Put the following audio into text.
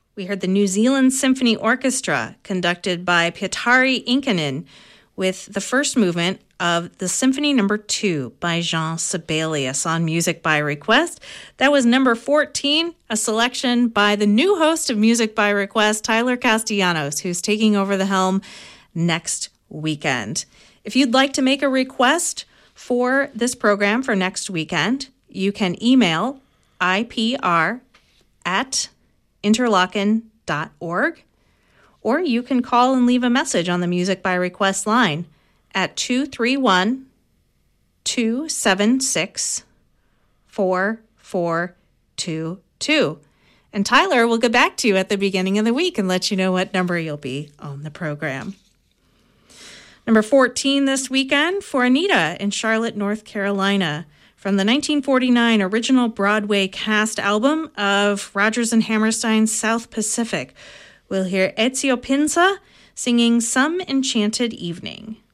We heard the New Zealand Symphony Orchestra, conducted by Pietari Inkinen, with the first movement of the Symphony No. 2 by Jean Sibelius on Music by Request. That was number 14, a selection by the new host of Music by Request, Tyler Castellanos, who's taking over the helm next weekend. If you'd like to make a request for this program for next weekend, you can email ipr@interlochen.org, or you can call and leave a message on the Music by Request line at 231-276-4422. And Tyler will get back to you at the beginning of the week and let you know what number you'll be on the program. Number 14 this weekend for Anita in Charlotte, North Carolina, from the 1949 original Broadway cast album of Rodgers and Hammerstein's South Pacific. We'll hear Ezio Pinza singing Some Enchanted Evening.